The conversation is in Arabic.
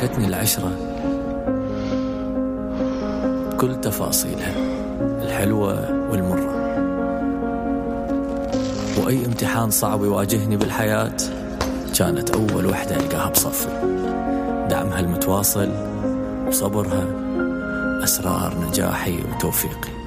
شاركتني العشرة بكل تفاصيلها الحلوة والمرة، وأي امتحان صعب يواجهني بالحياة كانت أول وحدة ألقاها بصفي. دعمها المتواصل وصبرها أسرار نجاحي وتوفيقي.